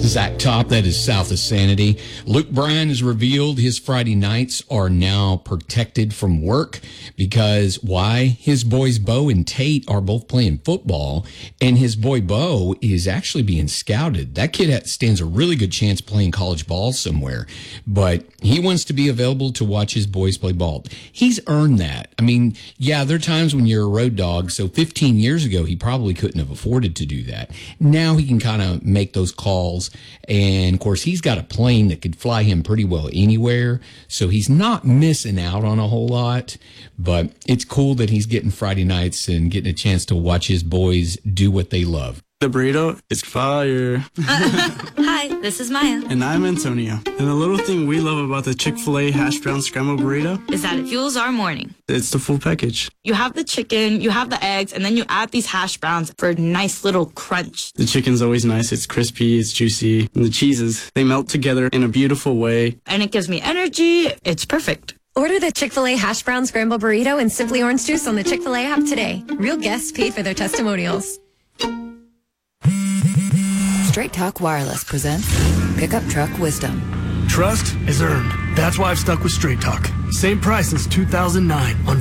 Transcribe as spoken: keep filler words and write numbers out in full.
Zach Top, that is South of Sanity. Luke Bryan has revealed his Friday nights are now protected from work because why? His boys Bo and Tate are both playing football, and his boy Bo is actually being scouted. That kid stands a really good chance playing college ball somewhere, but he wants to be available to watch his boys play ball. He's earned that. I mean, yeah, there are times when you're a road dog, so fifteen years ago, he probably couldn't have afforded to do that. Now he can kind of make those calls. And, of course, he's got a plane that could fly him pretty well anywhere, so he's not missing out on a whole lot. But it's cool that he's getting Friday nights and getting a chance to watch his boys do what they love. The burrito is fire. Hi, this is Maya. And I'm Antonio. And the little thing we love about the Chick-fil-A hash brown scrambled burrito is that it fuels our morning. It's the full package. You have the chicken, you have the eggs, and then you add these hash browns for a nice little crunch. The chicken's always nice. It's crispy, it's juicy. And the cheeses, they melt together in a beautiful way. And it gives me energy. It's perfect. Order the Chick-fil-A hash brown scrambled burrito and Simply Orange Juice on the Chick-fil-A app today. Real guests paid for their testimonials. Straight Talk Wireless presents Pickup Truck Wisdom. Trust is earned. That's why I've stuck with Straight Talk. Same price since two thousand nine on